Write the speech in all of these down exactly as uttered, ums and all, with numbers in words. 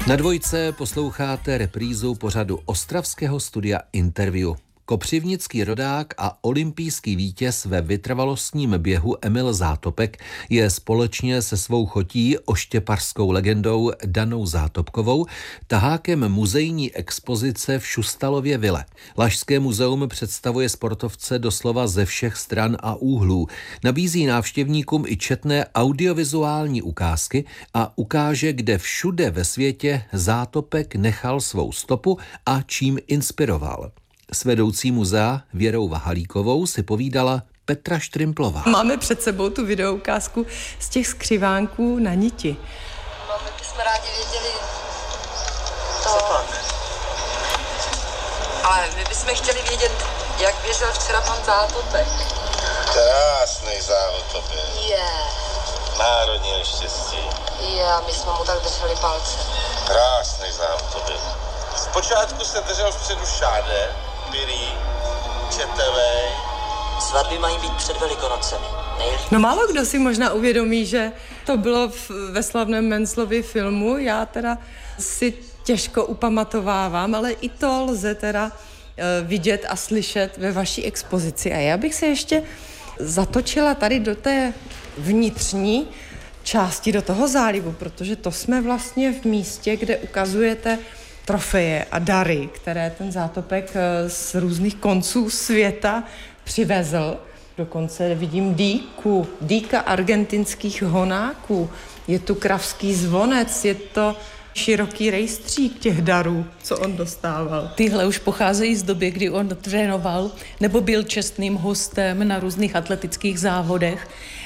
Na Dvojce posloucháte reprízu pořadu ostravského studia Interview. Kopřivnický rodák a olympijský vítěz ve vytrvalostním běhu Emil Zátopek je společně se svou chotí oštěpařskou legendou Danou Zátopkovou tahákem muzejní expozice v Šustalově vile. Lašské muzeum představuje sportovce doslova ze všech stran a úhlů. Nabízí návštěvníkům i četné audiovizuální ukázky a ukáže, kde všude ve světě Zátopek nechal svou stopu a čím inspiroval. S vedoucí muzea Věrou Vahalíkovou si povídala Petra Štrimplová. Máme před sebou tu videoukázku z těch skřivánků na niti. No, my bychom rádi věděli to. Ale my bychom chtěli vědět, jak běžel včera pan Zátopek. Krásný Zátopek. Je. Yeah. Národní štěstí. Je, yeah, my jsme mu tak drželi palce. Krásný Zátopek. Zpočátku se držel vpředu šáde, pirý, četevej. Svatby mají být před Velikonocemi. Nejlíp. No málo kdo si možná uvědomí, že to bylo v, ve slavném Menclově filmu. Já teda si těžko upamatovávám, ale i to lze teda e, vidět a slyšet ve vaší expozici. A já bych se ještě zatočila tady do té vnitřní části, do toho zálivu, protože to jsme vlastně v místě, kde ukazujete trofeje a dary, které ten Zátopek z různých konců světa přivezl. Dokonce vidím dýku, dýka argentinských honáků. Je tu kravský zvonec, je to široký rejstřík těch darů, co on dostával. Tyhle už pocházejí z doby, kdy on trénoval nebo byl čestným hostem na různých atletických závodech.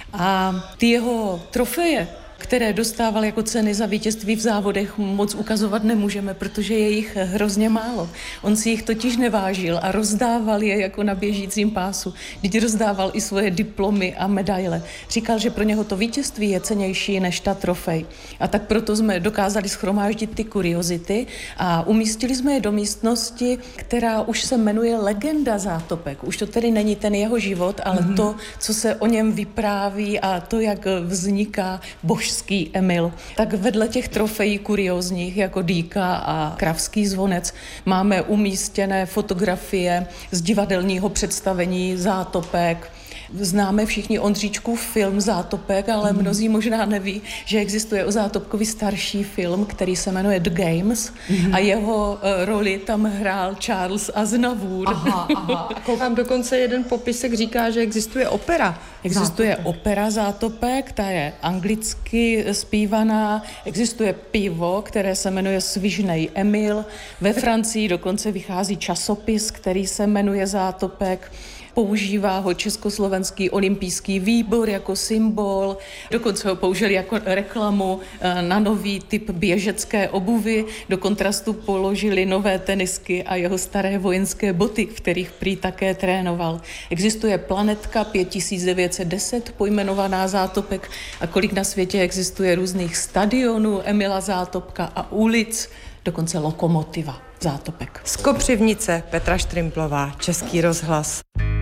A ty jeho trofeje, které dostával jako ceny za vítězství v závodech, moc ukazovat nemůžeme, protože je jich hrozně málo. On si jich totiž nevážil a rozdával je jako na běžícím pásu. Vždyť rozdával i svoje diplomy a medaile. Říkal, že pro něho to vítězství je cennější než ta trofej. A tak proto jsme dokázali shromáždit ty kuriozity a umístili jsme je do místnosti, která už se jmenuje Legenda Zátopek. Už to tedy není ten jeho život, ale mm-hmm. to, co se o něm vypráví a to, jak vzniká božský Emil. Tak vedle těch trofejí kuriózních jako dýka a kravský zvonec máme umístěné fotografie z divadelního představení Zátopek. Známe všichni Ondříčkův film Zátopek, ale mm. mnozí možná neví, že existuje o Zátopkovi starší film, který se jmenuje The Games mm. a jeho uh, roli tam hrál Charles Aznavour. Aha, aha. Koukám, dokonce jeden popisek říká, že existuje opera. Existuje Zátopek. opera Zátopek, ta je anglicky zpívaná, existuje pivo, které se jmenuje Svižnej Emil, ve Francii dokonce vychází časopis, který se jmenuje Zátopek. Používá ho Československý olympijský výbor jako symbol, dokonce ho použili jako reklamu na nový typ běžecké obuvy, do kontrastu položili nové tenisky a jeho staré vojenské boty, v kterých prý také trénoval. Existuje planetka pět tisíc devět set deset pojmenovaná Zátopek a kolik na světě existuje různých stadionů Emila Zátopka a ulic, dokonce lokomotiva Zátopek. Z Kopřivnice Petra Štrimplová, Český rozhlas.